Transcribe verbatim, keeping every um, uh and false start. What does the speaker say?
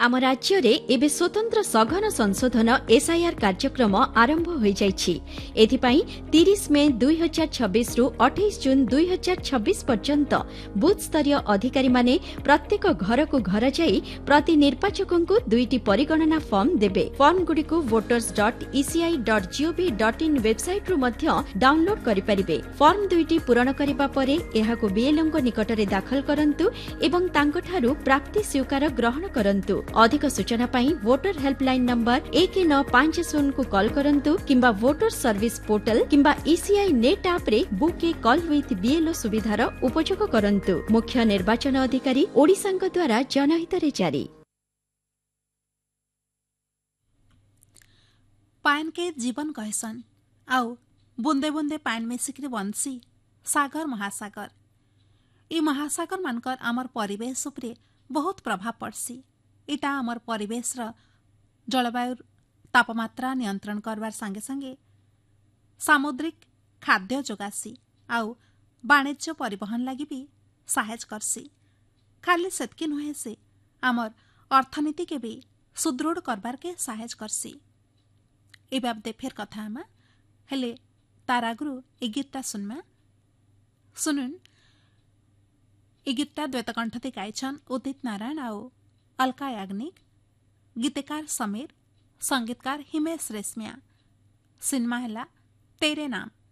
आम राज्य रे एबे स्वतंत्र सघन संशोधन एसआईआर कार्यक्रम आरंभ हो जाइछि। एथिपाई तीस मे दुई हजार छब्बीस रु अठाईस जून दुई हजार छब्बीस पर्यंत बूथ स्तरीय अधिकारी माने प्रत्येक घर को घर जाई प्रति निर्वाचकों को दुईटी परिगणना फॉर्म देबे। फॉर्म गुडी को voters dot ECI dot gov dot in website रु मध्य डाउनलोड करि परिबे। फॉर्म दुईटी पूरण करिबा परे एहाको बीएलओ को निकट रे दाखल करंतु एवं तांको ठारू प्राप्ति स्वीकार ग्रहण करंतु। अधिक सूचना पाई वोटर हेल्पलाइन नंबर एक नौ पांच शून्य को कॉल करंतु किंबा वोटर सर्विस पोर्टल किंबा ईसीआई नेट ऐप रे book A call with BLO सुविधार उपयोग करंतु। मुख्य निर्वाचन अधिकारी ओडिशांक द्वारा जनहित रे जारी। पान के जीवन कहसन आउ बुंदे बुंदे पान मिसिक बंसी सागर महासागर। ई महासागर मानकर आमर परिवेश उपरे बहुत प्रभाव पड़सी। इटा आमर परिवेश र जलवायु तापमात्रा नियंत्रण करवार संगे संगे सामुद्रिक खाद्य जोगासी आउ वाणिज्य परिवहन लगी भी सहायता करसी। खाली सेतकी नुहे से आमर अर्थनीति के भी सुदृढ़ करवार के सहायता करसी। ए बाबदे फेर कथा आमा हेले तार आगु ए गीतटा सुनमा सुनुन। ए गीतटा द्वैतकण्ठते गाइछन् उदित नारायण आउ अलका याग्निक, गीतकार समीर, संगीतकार हिमेश रेशमिया। सिनेमा हेला तेरे नाम।